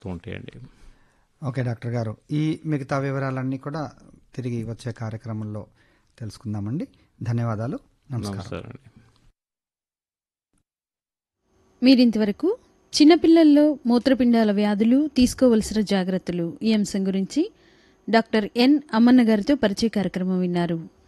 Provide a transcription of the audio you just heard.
ఉంటాయండి. Okay doctor గారు, ఈ మిగతా వివరాలన్నీ కూడా తిరిగి వచ్చే కార్యక్రమంలో తెలుసుకుందామండి. ధన్యవాదాలు. నమస్కారం. నమస్కారం అండి. మీరింతవరకు చిన్నపిల్లల్లో మూత్రపిండాల వ్యాధులు తీసుకోవలసిన జాగ్రత్తలు ఈ అంశం గురించి డాక్టర్ ఎన్ అమ్మన్న గారితో పరిచయ కార్యక్రమం విన్నారు.